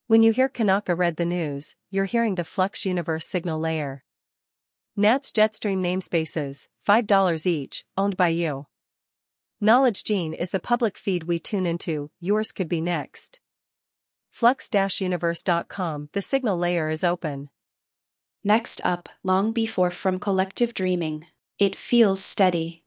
When you hear Kanaka read the news, you're hearing the Flux Universe signal layer. Nats Jetstream namespaces, $5 each, owned by you. Knowledge Gene is the public feed we tune into, yours could be next. Flux-universe.com, the signal layer is open. Next up, Long Before from Collective Dreaming. It feels steady.